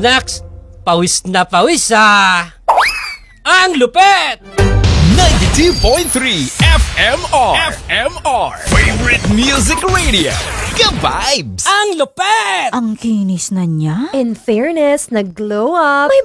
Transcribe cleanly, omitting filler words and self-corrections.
Naks, pawis na pawis Ang lupet! 92.3 FMR Favorite Music Radio. Ka-vibes! Ang lupet! Ang kinis na niya. In fairness, nag-glow up. May